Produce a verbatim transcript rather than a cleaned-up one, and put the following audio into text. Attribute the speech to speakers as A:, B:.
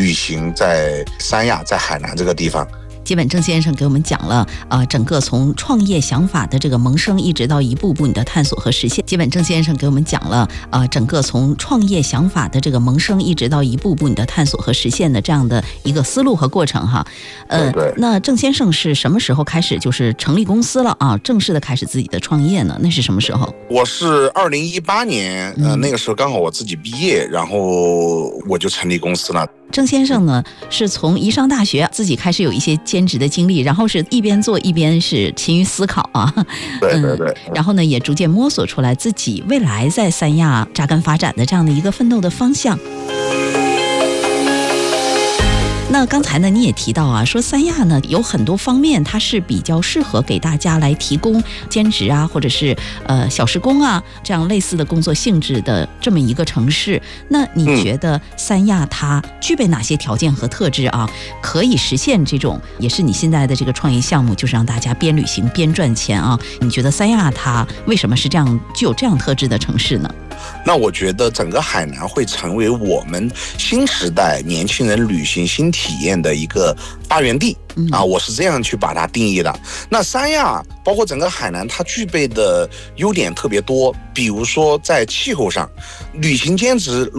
A: 旅行在三亚，在海南这个地方。
B: 基本郑先生给我们讲了，呃，整个从创业想法的这个萌生，一直到一步步你的探索和实现。基本郑先生给我们讲了，呃，整个从创业想法的这个萌生，一直到一步步你的探索和实现的这样的一个思路和过程哈。呃，
A: 对对，
B: 那郑先生是什么时候开始就是成立公司了啊？正式的开始自己的创业呢？那是什么时候？
A: 我是二零一八年，呃，那个时候刚好我自己毕业，然后我就成立公司了。
B: 郑先生呢，是从一上大学自己开始有一些兼职的经历，然后是一边做一边是勤于思考啊，
A: 对对对、
B: 嗯，然后呢也逐渐摸索出来自己未来在三亚扎根发展的这样的一个奋斗的方向。那刚才呢，你也提到啊，说三亚呢有很多方面，它是比较适合给大家来提供兼职啊，或者是呃小时工啊这样类似的工作性质的这么一个城市。那你觉得三亚它具备哪些条件和特质啊，可以实现这种，也是你现在的这个创业项目，就是让大家边旅行边赚钱啊？你觉得三亚它为什么是这样具有这样特质的城市呢？
A: 那我觉得整个海南会成为我们新时代年轻人旅行新体验的一个发源地啊，我是这样去把它定义的。那三亚包括整个海南，它具备的优点特别多，比如说在气候上，旅行兼职